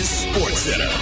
is SportsCenter.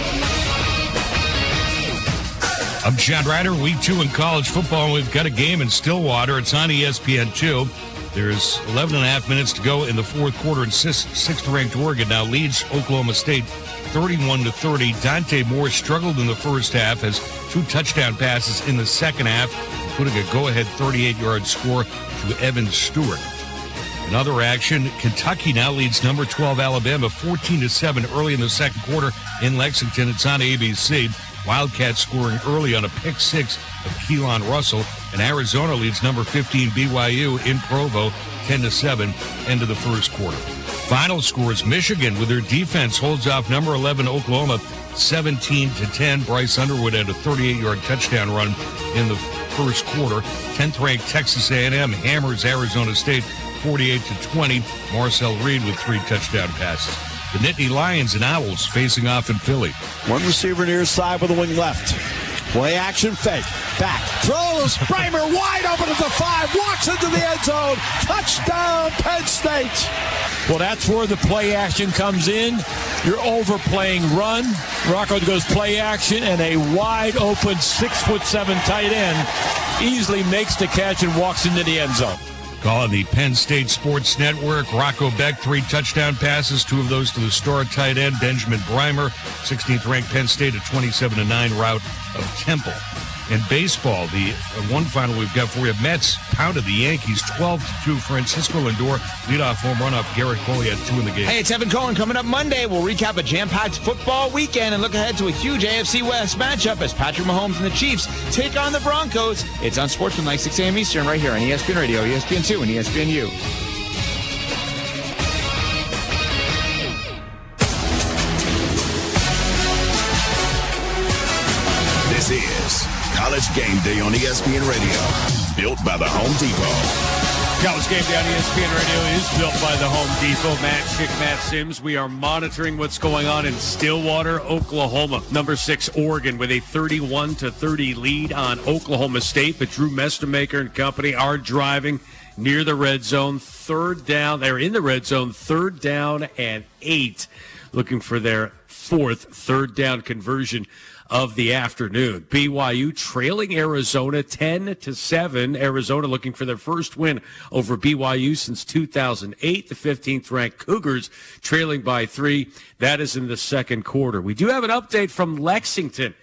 I'm Chad Ryder. Week 2 in college football. We've got a game in Stillwater. It's on ESPN2. There's 11 and a half minutes to go in the fourth quarter, and sixth-ranked Oregon now leads Oklahoma State 31-30. Dante Moore struggled in the first half, has 2 touchdown passes in the second half, including a go-ahead 38-yard score to Evan Stewart. In other action, Kentucky now leads number 12 Alabama 14-7 early in the second quarter in Lexington. It's on ABC. Wildcats scoring early on a pick six of Keelan Russell, and Arizona leads number 15 BYU in Provo 10-7 end of the first quarter. Final scores: Michigan with their defense holds off number 11 Oklahoma 17-10. Bryce Underwood had a 38-yard touchdown run in the first quarter. 10th ranked Texas A&M hammers Arizona State 48-20. Marcel Reed with 3 touchdown passes. The Nittany Lions and Owls facing off in Philly. One receiver near side with a wing left. Play action fake. Back. Throws. Bramer wide open at the 5. Walks into the end zone. Touchdown, Penn State. Well, that's where the play action comes in. You're overplaying run. Rocco goes play action, and a wide open 6'7" tight end easily makes the catch and walks into the end zone. Calling the Penn State Sports Network, Rocco Beck, 3 touchdown passes, 2 of those to the star tight end, Benjamin Brimer, 16th ranked Penn State, a 27-9 rout of Temple. In baseball, the one final we've got for you, Mets pounded the Yankees 12-2. Francisco Lindor leadoff home run off Garrett Cole. He had 2 in the game. Hey, it's Evan Cohen. Coming up Monday, we'll recap a jam-packed football weekend and look ahead to a huge AFC West matchup as Patrick Mahomes and the Chiefs take on the Broncos. It's on Sportsman, 6 a.m. Eastern, right here on ESPN Radio, ESPN2, and ESPNU. This is College Game Day on ESPN Radio, built by the Home Depot. College Game Day on ESPN Radio is built by the Home Depot. Matt Schick, Matt Sims. We are monitoring what's going on in Stillwater, Oklahoma. Number 6, Oregon, with a 31-30 lead on Oklahoma State. But Drew Mestemaker and company are driving near the red zone. Third down. They're in the red zone. 3rd down and 8. Looking for their 4th third down conversion of the afternoon. BYU trailing Arizona 10-7. Arizona looking for their first win over BYU since 2008. The 15th ranked Cougars trailing by 3. That is in the second quarter. We do have an update from Lexington.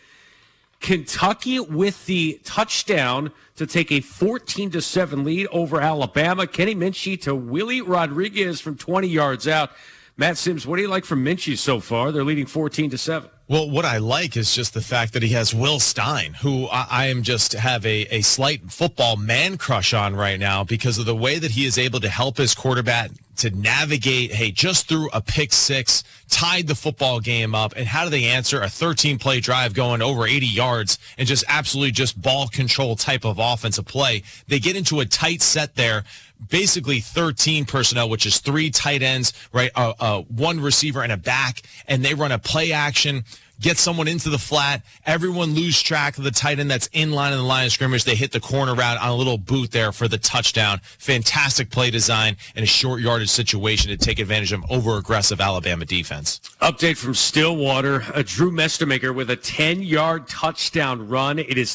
Kentucky with the touchdown to take a 14-7 lead over Alabama. Kenny Minchey to Willie Rodriguez from 20 yards out. Matt Sims, what do you like from Minchey so far? They're leading 14-7. Well, what I like is just the fact that he has Will Stein, who I am just have a slight football man crush on right now because of the way that he is able to help his quarterback to navigate, just through a pick six, tied the football game up, and how do they answer a 13-play drive going over 80 yards and just absolutely just ball control type of offensive play. They get into a tight set there, basically 13 personnel, which is 3 tight ends, right? 1 receiver and a back, and they run a play action, get someone into the flat. Everyone lose track of the tight end that's in line in the line of scrimmage. They hit the corner route on a little boot there for the touchdown. Fantastic play design in a short yardage situation to take advantage of over-aggressive Alabama defense. Update from Stillwater. Drew Mestemaker with a 10-yard touchdown run. It is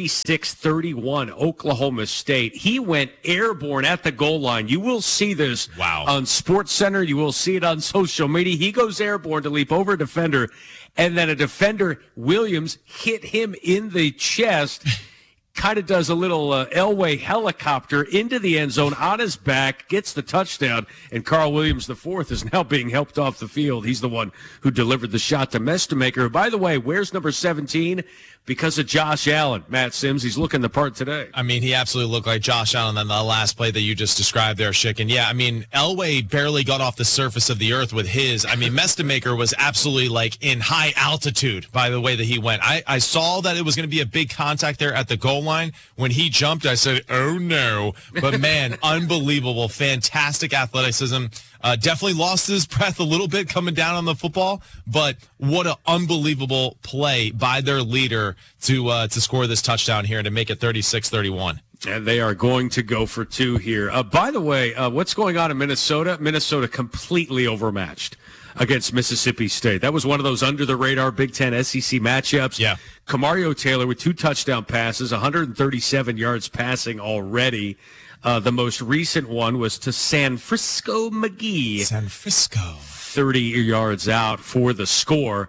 36-31 Oklahoma State. He went airborne at the goal line. You will see this on SportsCenter. You will see it on social media. He goes airborne to leap over a defender, and then a defender, Williams, hit him in the chest, kind of does a little Elway helicopter into the end zone on his back, gets the touchdown, and Carl Williams IV is now being helped off the field. He's the one who delivered the shot to Mestemaker. By the way, where's number 17? Because of Josh Allen. Matt Sims, he's looking the part today. I mean, he absolutely looked like Josh Allen on the last play that you just described there, Schick. And yeah, I mean, Elway barely got off the surface of the earth with his. I mean, Mestemaker was absolutely like in high altitude by the way that he went. I saw that it was going to be a big contact there at the goal line. When he jumped, I said, oh no. But man, unbelievable, fantastic athleticism. Definitely lost his breath a little bit coming down on the football, but what an unbelievable play by their leader to score this touchdown here and to make it 36-31. And they are going to go for 2 here. By the way, what's going on in Minnesota? Minnesota completely overmatched. against Mississippi State. That was one of those under-the-radar Big Ten SEC matchups. Yeah. Kamario Taylor with 2 touchdown passes, 137 yards passing already. The most recent one was to San Francisco McGee. San Francisco. 30 yards out for the score.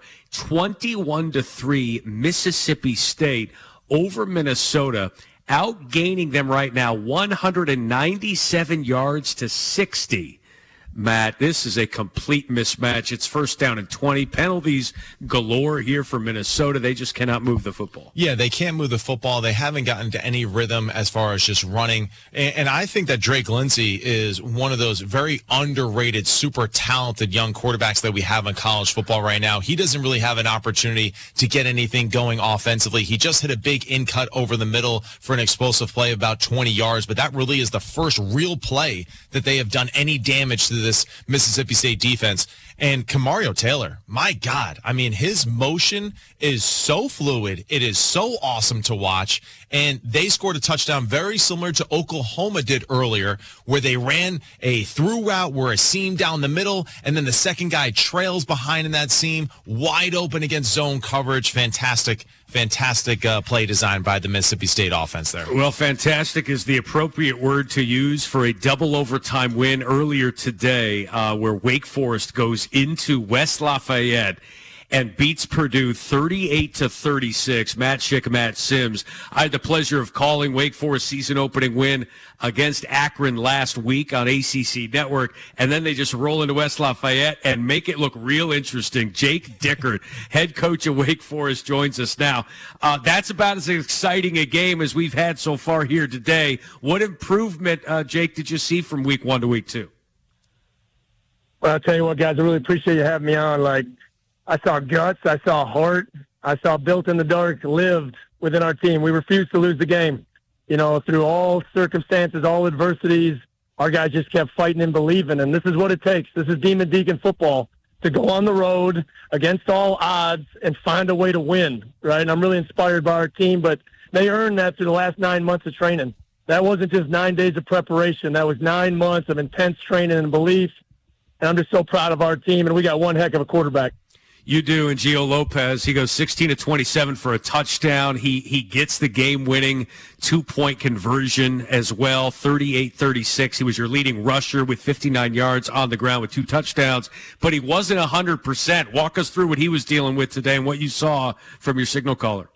21-3 Mississippi State over Minnesota, outgaining them right now 197 yards to 60. Matt, this is a complete mismatch. It's first down and 20. Penalties galore here for Minnesota. They just cannot move the football. Yeah, they can't move the football. They haven't gotten to any rhythm as far as just running. And I think that Drake Lindsey is one of those very underrated, super talented young quarterbacks that we have in college football right now. He doesn't really have an opportunity to get anything going offensively. He just hit a big in cut over the middle for an explosive play of about 20 yards, but that really is the first real play that they have done any damage to this Mississippi State defense. And Kamario Taylor, my God, I mean, his motion is so fluid. It is so awesome to watch. And they scored a touchdown very similar to Oklahoma did earlier, where they ran a through route where a seam down the middle, and then the second guy trails behind in that seam, wide open against zone coverage. Fantastic play design by the Mississippi State offense there. Well, fantastic is the appropriate word to use for a double overtime win earlier today, where Wake Forest goes into West Lafayette and beats Purdue 38-36. Matt Schick, Matt Sims. I had the pleasure of calling Wake Forest season opening win against Akron last week on ACC Network, and then they just roll into West Lafayette and make it look real interesting. Jake Dickert, head coach of Wake Forest, joins us now. That's about as exciting a game as we've had so far here today. What improvement, Jake, did you see from week 1 to week 2? Well, I'll tell you what, guys, I really appreciate you having me on. I saw guts, I saw heart, I saw built in the dark, lived within our team. We refused to lose the game. Through all circumstances, all adversities, our guys just kept fighting and believing, and this is what it takes. This is Demon Deacon football, to go on the road against all odds and find a way to win, right? And I'm really inspired by our team, but they earned that through the last 9 months of training. That wasn't just 9 days of preparation. That was 9 months of intense training and belief, and I'm just so proud of our team, and we got one heck of a quarterback. You do, and Gio Lopez, he goes 16-27 for a touchdown. He gets the game-winning 2-point conversion as well, 38-36. He was your leading rusher with 59 yards on the ground with 2 touchdowns, but he wasn't 100%. Walk us through what he was dealing with today and what you saw from your signal caller.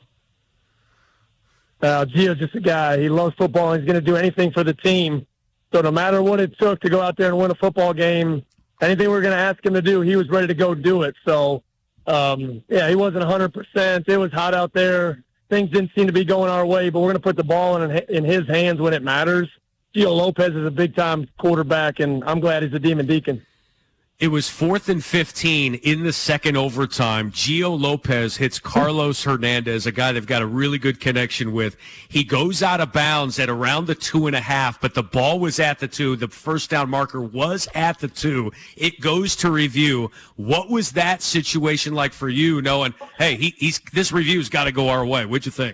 Gio's just a guy. He loves football, and he's going to do anything for the team. So no matter what it took to go out there and win a football game, anything we were going to ask him to do, he was ready to go do it. So, he wasn't 100%. It was hot out there. Things didn't seem to be going our way, but we're going to put the ball in his hands when it matters. Gio Lopez is a big-time quarterback, and I'm glad he's a Demon Deacon. It was 4th and 15 in the second overtime. Gio Lopez hits Carlos Hernandez, a guy they've got a really good connection with. He goes out of bounds at around the 2.5, but the ball was at the 2. The first down marker was at the 2. It goes to review. What was that situation like for you, knowing, hey, this review's got to go our way? What'd you think?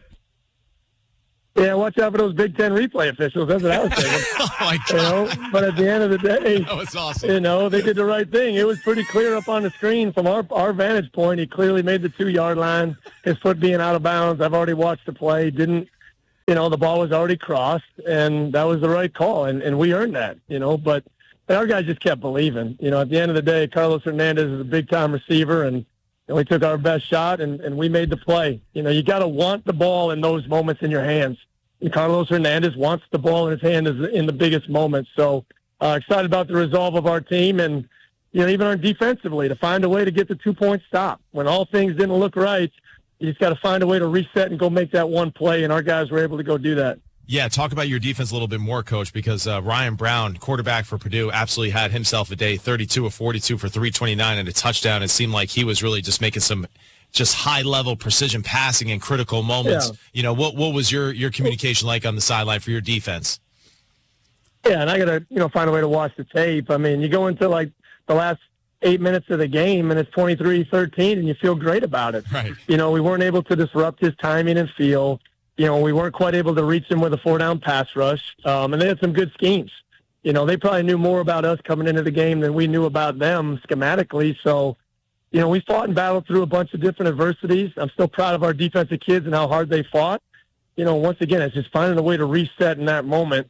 Yeah, watch out for those Big Ten replay officials. That's what I was thinking. Oh, my God. But at the end of the day, that was awesome. They did the right thing. It was pretty clear up on the screen from our vantage point. He clearly made the 2-yard line, his foot being out of bounds. I've already watched the play. The ball was already crossed, and that was the right call, and we earned that, But our guys just kept believing. At the end of the day, Carlos Hernandez is a big-time receiver, and we took our best shot, and we made the play. You got to want the ball in those moments in your hands. And Carlos Hernandez wants the ball in his hand in the biggest moments. So excited about the resolve of our team and, even our defensively to find a way to get the 2-point stop. When all things didn't look right, you just got to find a way to reset and go make that one play, and our guys were able to go do that. Yeah, talk about your defense a little bit more, Coach, because Ryan Brown, quarterback for Purdue, absolutely had himself a day, 32 of 42 for 329 and a touchdown. It seemed like he was really just making some just high-level precision passing in critical moments. Yeah. What was your communication like on the sideline for your defense? Yeah, and I got to, find a way to watch the tape. I mean, you go into, the last 8 minutes of the game, and it's 23-13, and you feel great about it. Right. We weren't able to disrupt his timing and feel. We weren't quite able to reach him with a 4-down pass rush. And they had some good schemes. they probably knew more about us coming into the game than we knew about them schematically. So, we fought and battled through a bunch of different adversities. I'm still proud of our defensive kids and how hard they fought. Once again, it's just finding a way to reset in that moment.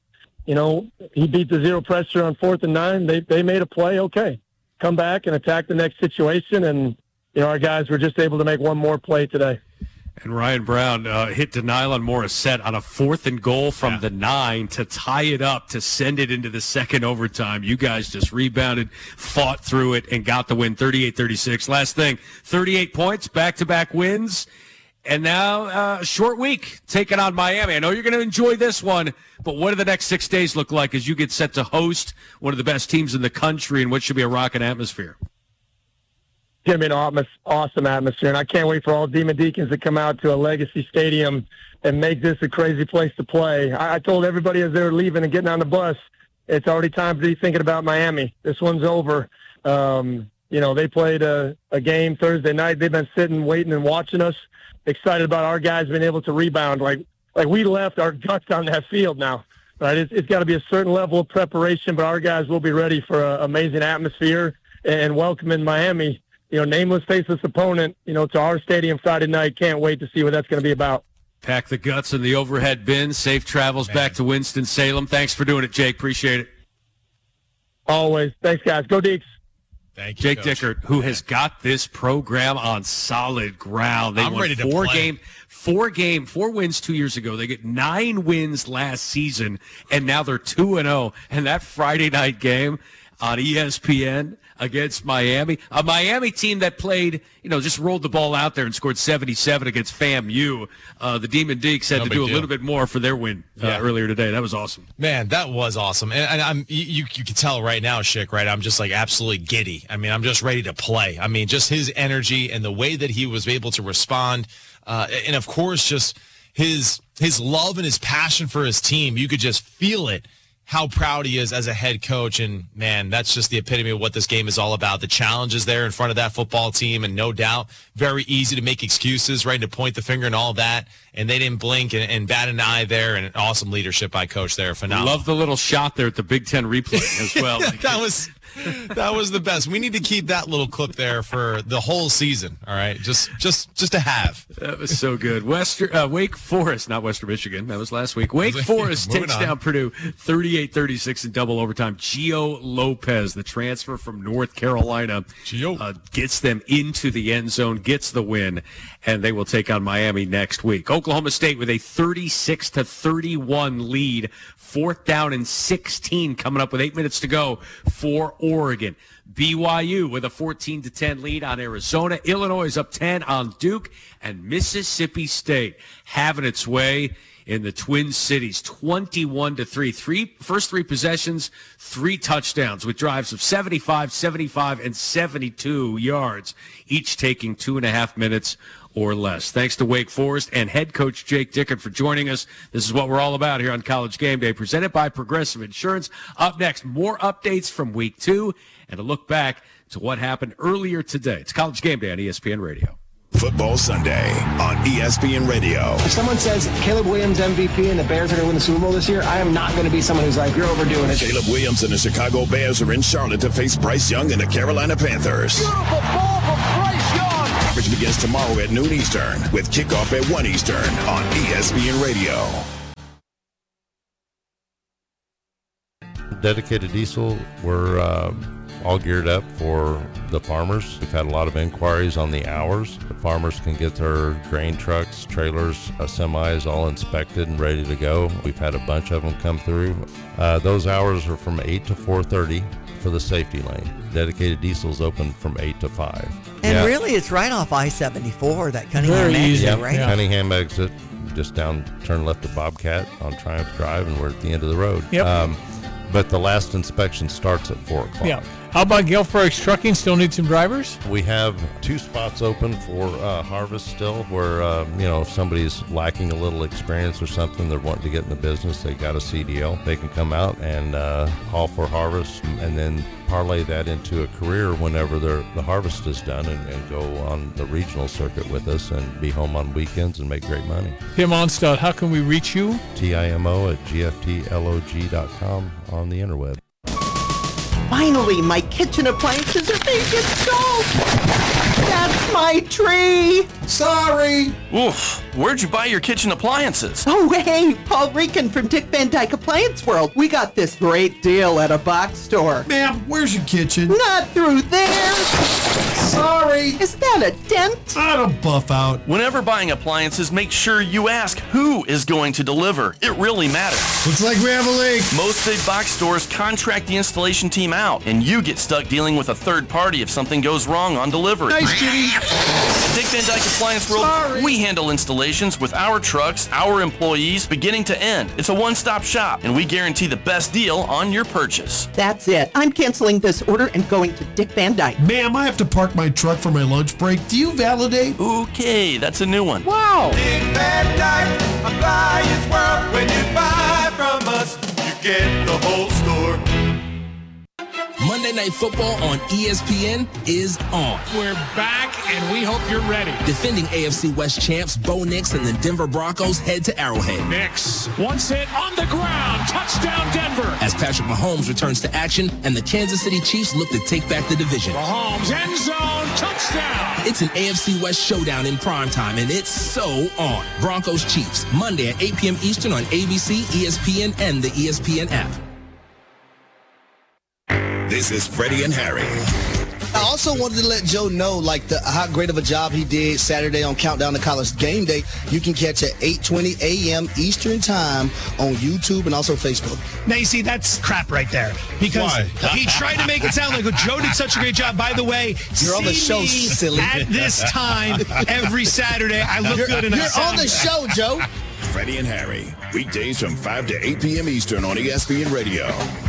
He beat the zero pressure on 4th and 9. They made a play. Okay, come back and attack the next situation. And, our guys were just able to make one more play today. And Ryan Brown hit Denylon Morissette on a 4th and goal from the 9 to tie it up, to send it into the second overtime. You guys just rebounded, fought through it, and got the win 38-36. Last thing, 38 points, back-to-back wins. And now a short week taking on Miami. I know you're going to enjoy this one, but what do the next 6 days look like as you get set to host one of the best teams in the country in what should be a rocking atmosphere? It's going to be an awesome atmosphere, and I can't wait for all Demon Deacons to come out to a Legacy Stadium and make this a crazy place to play. I told everybody as they were leaving and getting on the bus, it's already time to be thinking about Miami. This one's over. They played a game Thursday night. They've been sitting, waiting, and watching us. Excited about our guys being able to rebound. Like we left our guts on that field now. Right? It's got to be a certain level of preparation, but our guys will be ready for an amazing atmosphere and welcoming Miami. Nameless, faceless opponent, to our stadium Friday night. Can't wait to see what that's going to be about. Pack the guts in the overhead bin. Safe travels back to Winston-Salem. Thanks for doing it, Jake. Appreciate it. Always. Thanks, guys. Go Deeks. Thank you, Jake Coach. Dickert, who has got this program on solid ground. They I'm won ready to play. 4 wins 2 years ago. They get 9 wins last season, and now they're 2-0. And that Friday night game on ESPN against Miami, a Miami team that played, just rolled the ball out there and scored 77 against FAMU. The Demon Deeks had to do a little bit more for their win earlier today. That was awesome. Man, that was awesome. And you can tell right now, Schick, right? I'm just absolutely giddy. I'm just ready to play. Just his energy and the way that he was able to respond. And of course, just his love and his passion for his team. You could just feel it. How proud he is as a head coach. And, man, that's just the epitome of what this game is all about. The challenges there in front of that football team, and no doubt very easy to make excuses, right, to point the finger and all that. And they didn't blink and bat an eye there, and awesome leadership by Coach there. Phenomenal. Love the little shot there at the Big Ten replay as well. That was the best. We need to keep that little clip there for the whole season, all right? Just to have. That was so good. Wake Forest, not Western Michigan. That was last week. Wake Forest takes down Purdue 38-36 in double overtime. Gio Lopez, the transfer from North Carolina, gets them into the end zone, gets the win, and they will take on Miami next week. Oklahoma State with a 36-31 lead. 4th down and 16 coming up with 8 minutes to go for Oregon. BYU with a 14-10 lead on Arizona. Illinois is up 10 on Duke. And Mississippi State having its way in the Twin Cities, 21-3. First 3 possessions, 3 touchdowns with drives of 75, 75, and 72 yards, each taking 2.5 minutes or less. Thanks to Wake Forest and head coach Jake Dickert for joining us. This is what we're all about here on College Game Day, presented by Progressive Insurance. Up next, more updates from Week 2 and a look back to what happened earlier today. It's College Game Day on ESPN Radio. Football Sunday on ESPN Radio. If someone says Caleb Williams MVP and the Bears are going to win the Super Bowl this year, I am not going to be someone who's like, you're overdoing it. Caleb Williams and the Chicago Bears are in Charlotte to face Bryce Young and the Carolina Panthers. Beautiful ball from Bryce Young. Coverage begins tomorrow at noon Eastern with kickoff at 1 Eastern on ESPN Radio. Dedicated Diesel, we're all geared up for the farmers. We've had a lot of inquiries on the hours. The farmers can get their grain trucks, trailers, semis all inspected and ready to go. We've had a bunch of them come through. Those hours are from 8 to 4:30 for the safety lane. Dedicated Diesel's open from 8 to 5. And really, it's right off I-74, that Cunningham exit, right? Yeah. Cunningham exit, just down, turn left at Bobcat on Triumph Drive, and we're at the end of the road. Yep. But the last inspection starts at 4 o'clock. Yeah. How about Gilfregs Trucking? Still need some drivers? We have 2 spots open for harvest still, where if somebody's lacking a little experience or something, they're wanting to get in the business, they got a CDL, they can come out and haul for harvest, and then parlay that into a career whenever the harvest is done, and go on the regional circuit with us and be home on weekends and make great money. Tim Onstad, how can we reach you? TIMO@gftlog.com on the interweb. Finally, my kitchen appliances are being installed. That's my tree. Sorry. Oof. Where'd you buy your kitchen appliances? Oh, hey, Paul Rican from Dick Van Dyke Appliance World. We got this great deal at a box store. Ma'am, where's your kitchen? Not through there. Sorry. Is that a dent? I don't buff out. Whenever buying appliances, make sure you ask who is going to deliver. It really matters. Looks like we have a leak. Most big box stores contract the installation team out, and you get stuck dealing with a third party if something goes wrong on delivery. Nice, Jimmy. Dick Van Dyke Appliance World, we handle installations with our trucks, our employees, beginning to end. It's a one-stop shop, and we guarantee the best deal on your purchase. That's it. I'm canceling this order and going to Dick Van Dyke. Ma'am, I have to park my truck for my lunch break. Do you validate? Okay, that's a new one. Wow. Dick Van Dyke Appliance World. When you buy from us, you get the whole store. Monday Night Football on ESPN is on. We're back, and we hope you're ready. Defending AFC West champs Bo Nix and the Denver Broncos head to Arrowhead. Nix, once hit on the ground, touchdown Denver. As Patrick Mahomes returns to action and the Kansas City Chiefs look to take back the division. Mahomes, end zone, touchdown. It's an AFC West showdown in primetime, and it's so on. Broncos Chiefs, Monday at 8 p.m. Eastern on ABC, ESPN, and the ESPN app. This is Freddie and Harry. I also wanted to let Joe know, how great of a job he did Saturday on Countdown to College Game Day. You can catch at 8:20 a.m. Eastern Time on YouTube and also Facebook. Now, you see, that's crap right there. Because he tried to make it sound like Joe did such a great job. By the way, you're on the show, silly. At this time, every Saturday, I look good and you're on the show, Joe. Freddie and Harry, weekdays from 5 to 8 p.m. Eastern on ESPN Radio.